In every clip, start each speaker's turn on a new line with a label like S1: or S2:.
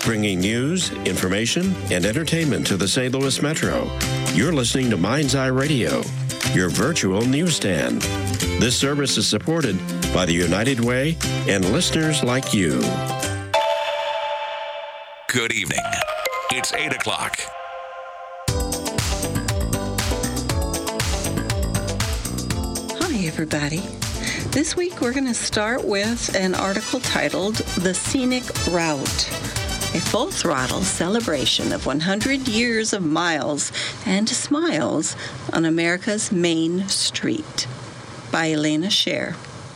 S1: bringing news, information, and entertainment to the St. Louis Metro. You're listening to Mind's Eye Radio, your virtual newsstand. This service is supported by the United Way and listeners like you.
S2: Good evening. It's 8 o'clock.
S3: Hi, everybody. This week we're going to start with an article titled The Scenic Route, a full-throttle celebration of 100 years of miles and smiles on America's Main Street by Elena Scher.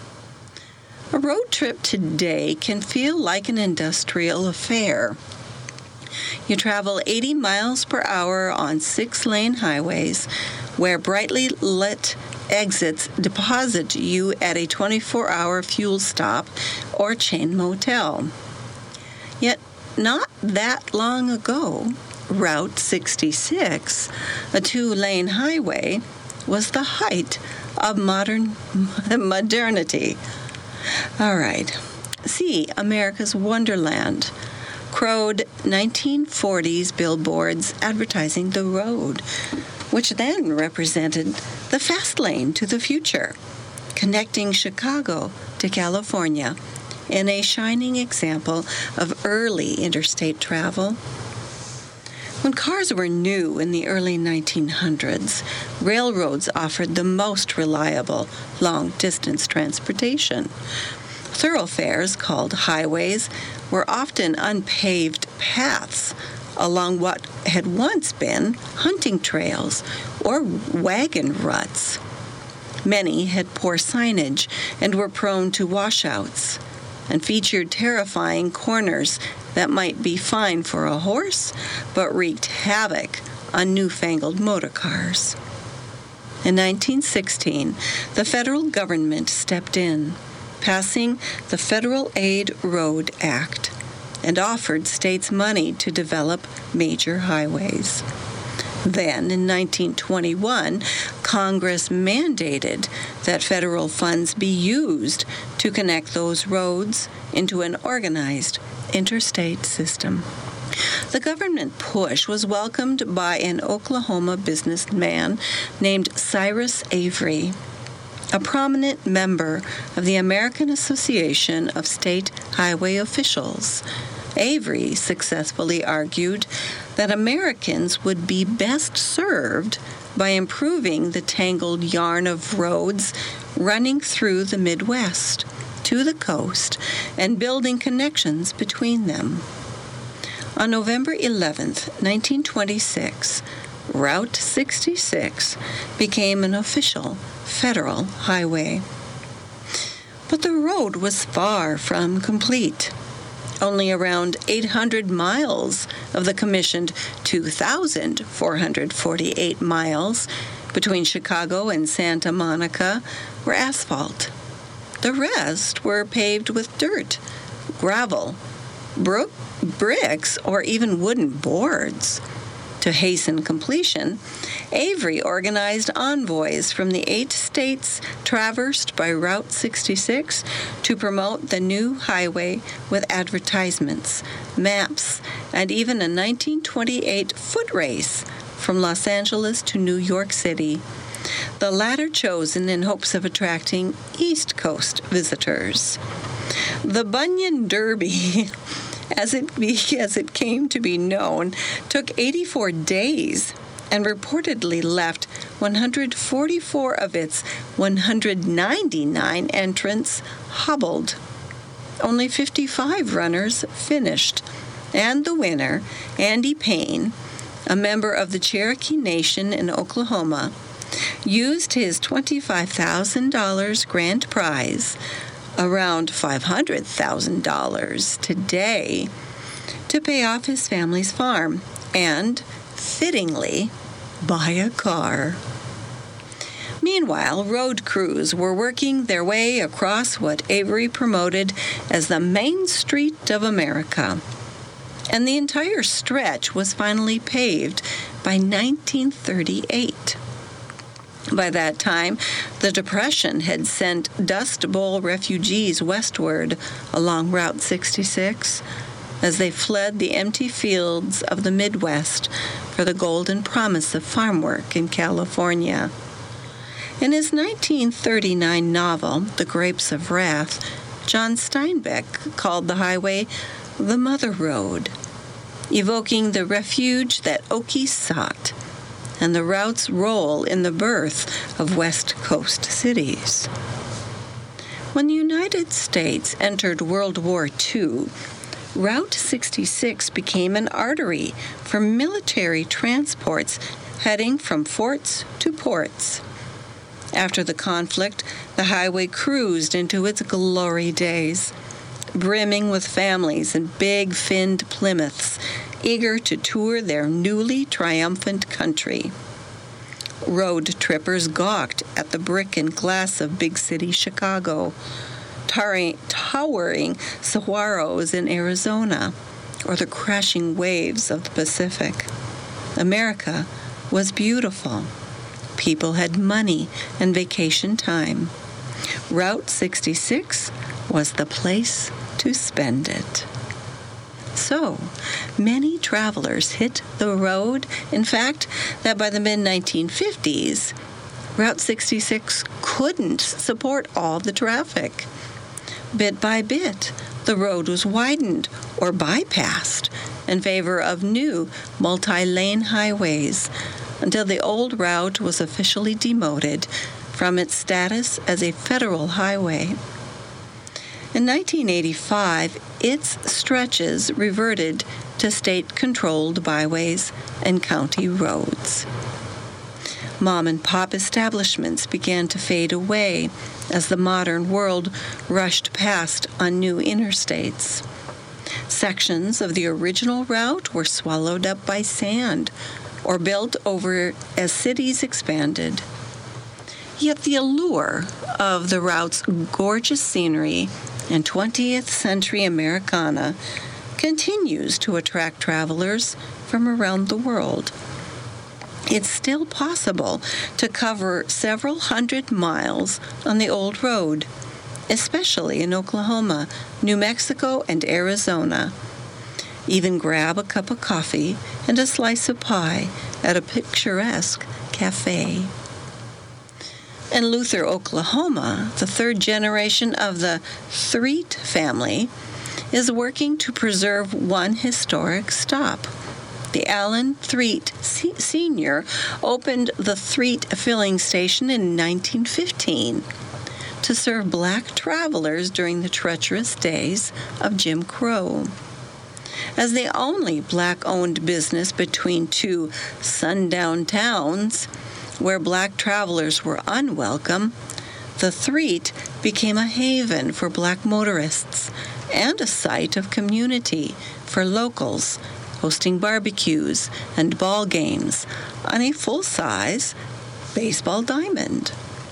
S3: A road trip today can feel like an industrial affair. You travel 80 miles per hour on 6-lane highways where brightly lit exits deposit you at a 24-hour fuel stop or chain motel. Yet, not that long ago, Route 66, a 2-lane highway, was the height of modernity. All right. See America's Wonderland crowed 1940s billboards advertising the road, which then represented the fast lane to the future, connecting Chicago to California in a shining example of early interstate travel. When cars were new in the early 1900s, railroads offered the most reliable long-distance transportation. Thoroughfares called highways were often unpaved paths along what had once been hunting trails or wagon ruts. Many had poor signage and were prone to washouts and featured terrifying corners that might be fine for a horse but wreaked havoc on newfangled motor cars. In 1916, the federal government stepped in, passing the Federal Aid Road Act, and offered states money to develop major highways. Then, in 1921, Congress mandated that federal funds be used to connect those roads into an organized interstate system. The government push was welcomed by an Oklahoma businessman named Cyrus Avery, a prominent member of the American Association of State Highway Officials. Avery successfully argued that Americans would be best served by improving the tangled yarn of roads running through the Midwest to the coast and building connections between them. On November 11th, 1926, Route 66 became an official federal highway. But the road was far from complete. Only around 800 miles of the commissioned 2,448 miles between Chicago and Santa Monica were asphalt. The rest were paved with dirt, gravel, bricks, or even wooden boards. To hasten completion, Avery organized envoys from the 8 states traversed by Route 66 to promote the new highway with advertisements, maps, and even a 1928 foot race from Los Angeles to New York City, the latter chosen in hopes of attracting East Coast visitors. The Bunyan Derby, as it came to be known, took 84 days and reportedly left 144 of its 199 entrants hobbled. Only 55 runners finished, and the winner, Andy Payne, a member of the Cherokee Nation in Oklahoma, used his $25,000 grand prize, around $500,000 today, to pay off his family's farm and, fittingly, buy a car. Meanwhile, road crews were working their way across what Avery promoted as the Main Street of America, and the entire stretch was finally paved by 1938. By that time, the Depression had sent Dust Bowl refugees westward along Route 66. as they fled the empty fields of the Midwest for the golden promise of farm work in California. In his 1939 novel, The Grapes of Wrath, John Steinbeck called the highway the Mother Road, evoking the refuge that Okie sought and the route's role in the birth of West Coast cities. When the United States entered World War II, Route 66 became an artery for military transports heading from forts to ports. After the conflict, the highway cruised into its glory days, brimming with families in big finned Plymouths, eager to tour their newly triumphant country. Road trippers gawked at the brick and glass of big city Chicago, towering saguaros in Arizona, or the crashing waves of the Pacific. America was beautiful. People had money and vacation time. Route 66 was the place to spend it. So, many travelers hit the road, in fact, that by the mid-1950s, Route 66 couldn't support all the traffic. Bit by bit, the road was widened or bypassed in favor of new multi-lane highways until the old route was officially demoted from its status as a federal highway. In 1985, its stretches reverted to state-controlled byways and county roads. Mom-and-pop establishments began to fade away as the modern world rushed past on new interstates. Sections of the original route were swallowed up by sand or built over as cities expanded. Yet the allure of the route's gorgeous scenery and 20th century Americana continues to attract travelers from around the world. It's still possible to cover several hundred miles on the old road, especially in Oklahoma, New Mexico, and Arizona. Even grab a cup of coffee and a slice of pie at a picturesque cafe. In Luther, Oklahoma, the third generation of the Threet family is working to preserve one historic stop. The Allen Threet Sr. opened the Threet filling station in 1915 to serve black travelers during the treacherous days of Jim Crow. As the only black-owned business between two sundown towns where black travelers were unwelcome, the Threet became a haven for black motorists and a site of community for locals, hosting barbecues and ball games on a full-size baseball diamond.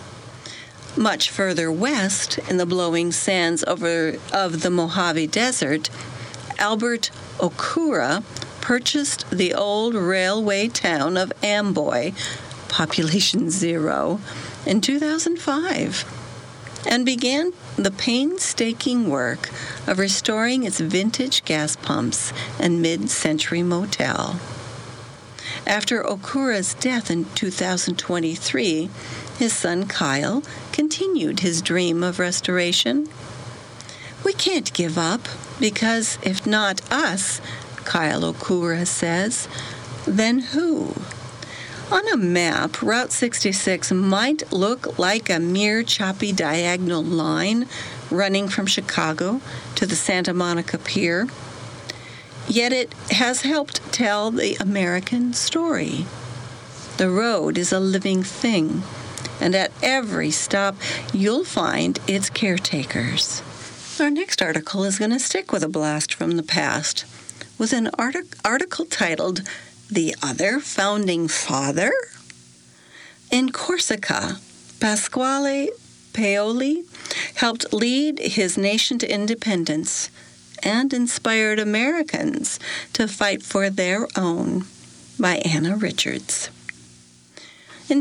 S3: Much further west, in the blowing sands of the Mojave Desert, Albert Okura purchased the old railway town of Amboy, population 0, in 2005, and began the painstaking work of restoring its vintage gas pumps and mid-century motel. After Okura's death in 2023, his son Kyle continued his dream of restoration. We can't give up because if not us, Kyle Okura says, then who? On a map, Route 66 might look like a mere choppy diagonal line running from Chicago to the Santa Monica Pier. Yet it has helped tell the American story. The road is a living thing, and at every stop you'll find its caretakers. Our next article is going to stick with a blast from the past, with an article titled The Other Founding Father? In Corsica, Pasquale Paoli helped lead his nation to independence and inspired Americans to fight for their own, by Anna Richards. In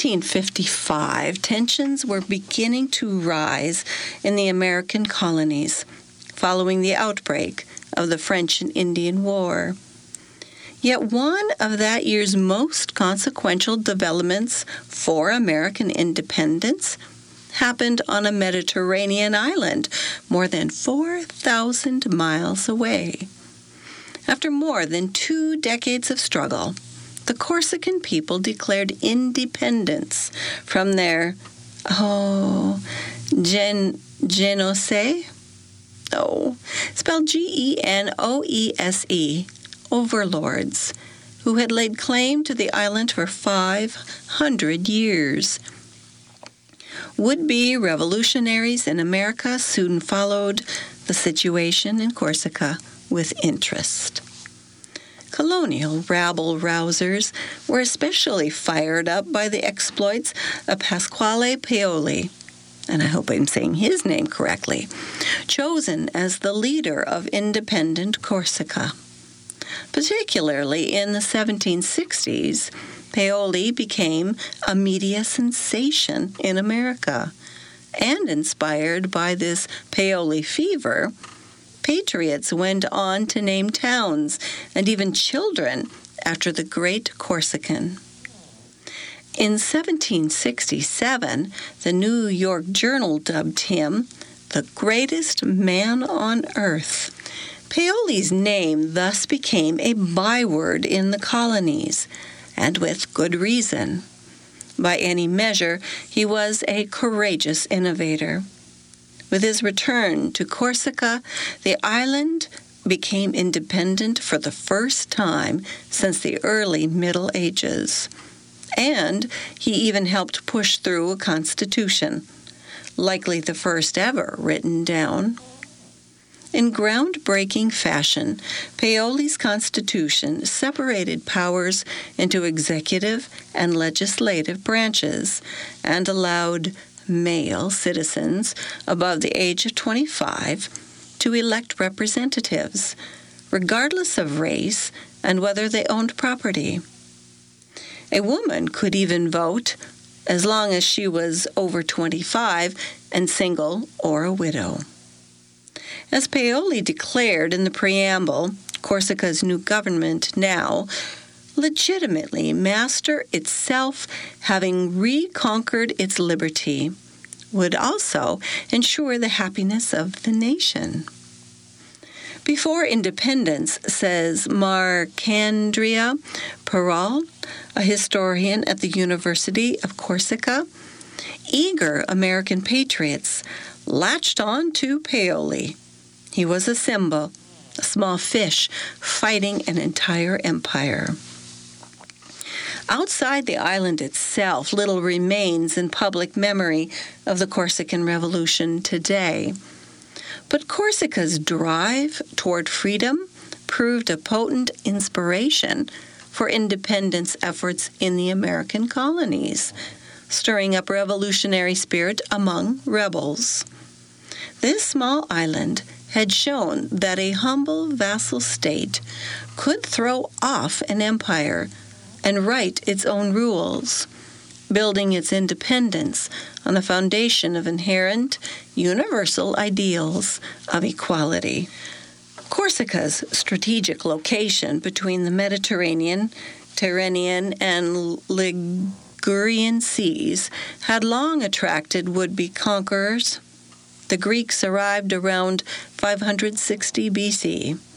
S3: 1755, tensions were beginning to rise in the American colonies following the outbreak of the French and Indian War. Yet one of that year's most consequential developments for American independence happened on a Mediterranean island more than 4,000 miles away. After more than 2 decades of struggle, the Corsican people declared independence from their, Genoese? Oh, spelled Genoese, overlords, who had laid claim to the island for 500 years. Would-be revolutionaries in America soon followed the situation in Corsica with interest. Colonial rabble-rousers were especially fired up by the exploits of Pasquale Paoli, and I hope I'm saying his name correctly, chosen as the leader of independent Corsica. Particularly in the 1760s, Paoli became a media sensation in America, and inspired by this Paoli fever, patriots went on to name towns and even children after the great Corsican. In 1767, the New York Journal dubbed him the greatest man on earth. Paoli's name thus became a byword in the colonies, and with good reason. By any measure, he was a courageous innovator. With his return to Corsica, the island became independent for the first time since the early Middle Ages. And he even helped push through a constitution, likely the first ever written down. In groundbreaking fashion, Paoli's constitution separated powers into executive and legislative branches and allowed male citizens above the age of 25 to elect representatives, regardless of race and whether they owned property. A woman could even vote as long as she was over 25 and single or a widow. As Paoli declared in the preamble, Corsica's new government now legitimately master itself, having reconquered its liberty, would also ensure the happiness of the nation. Before independence, says Marcandrea Peral, a historian at the University of Corsica, eager American patriots latched on to Paoli. He was a symbol, a small fish fighting an entire empire. Outside the island itself, little remains in public memory of the Corsican Revolution today. But Corsica's drive toward freedom proved a potent inspiration for independence efforts in the American colonies, stirring up revolutionary spirit among rebels. This small island had shown that a humble vassal state could throw off an empire and write its own rules, building its independence on the foundation of inherent universal ideals of equality. Corsica's strategic location between the Mediterranean, Tyrrhenian, and Ligurian seas had long attracted would-be conquerors. The Greeks arrived around 560 BC,